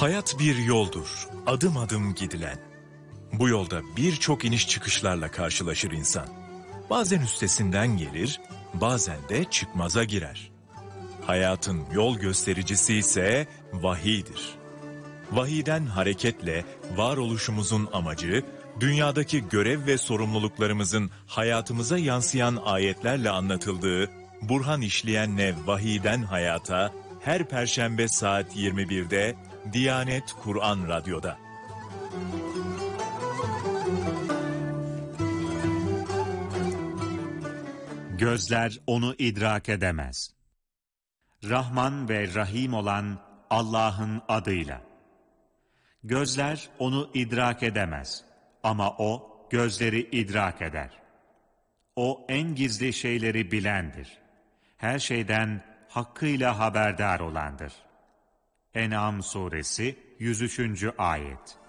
Hayat bir yoldur, adım adım gidilen. Bu yolda birçok iniş çıkışlarla karşılaşır insan. Bazen üstesinden gelir, bazen de çıkmaza girer. Hayatın yol göstericisi ise vahiydir. Vahiyden hareketle varoluşumuzun amacı, dünyadaki görev ve sorumluluklarımızın hayatımıza yansıyan ayetlerle anlatıldığı Burhan İşleyen'le Vahiyden Hayata her Perşembe saat 21'de Diyanet Kur'an Radyo'da. Gözler onu idrak edemez. Rahman ve Rahim olan Allah'ın adıyla. Gözler onu idrak edemez ama O gözleri idrak eder. O en gizli şeyleri bilendir. Her şeyden hakkıyla haberdar olandır. En'am suresi 103. ayet.